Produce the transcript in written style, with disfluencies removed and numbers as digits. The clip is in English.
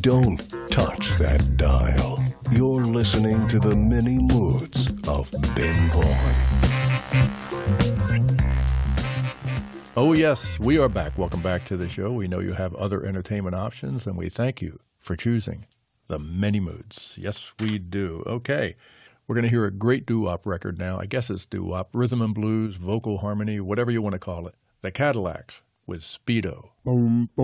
Don't touch that dial. You're listening to the many moods of Ben Vaughn. Oh, yes, we are back. Welcome back to the show. We know you have other entertainment options, and we thank you for choosing the many moods. Yes, we do. Okay, we're going to hear a great doo-wop record now. I guess it's doo-wop, rhythm and blues, vocal harmony, whatever you want to call it. The Cadillacs with Speedo. Boom, boom.